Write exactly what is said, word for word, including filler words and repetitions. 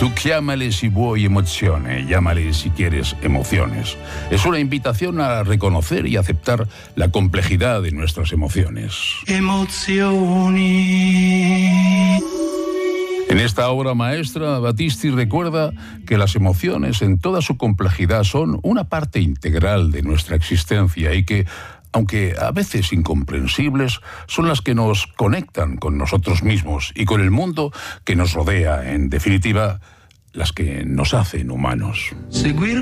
Tú llámale si vuoi emozione, llámale si quieres emociones. Es una invitación a reconocer y aceptar la complejidad de nuestras emociones. Emozioni. En esta obra maestra, Battisti recuerda que las emociones en toda su complejidad son una parte integral de nuestra existencia y que, aunque a veces incomprensibles, son las que nos conectan con nosotros mismos y con el mundo que nos rodea, en definitiva, las que nos hacen humanos. Seguir